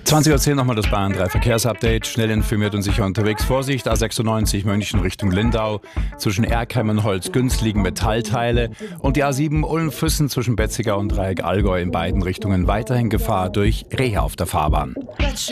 20:10 Uhr nochmal das Bayern 3 Verkehrsupdate. Schnell informiert und sicher unterwegs. Vorsicht, A96 München Richtung Lindau. Zwischen Erkheim und Holzgünz liegen Metallteile. Und die A7 Ulm-Füssen zwischen Betzigau und Dreieck Allgäu in beiden Richtungen weiterhin Gefahr durch Rehe auf der Fahrbahn.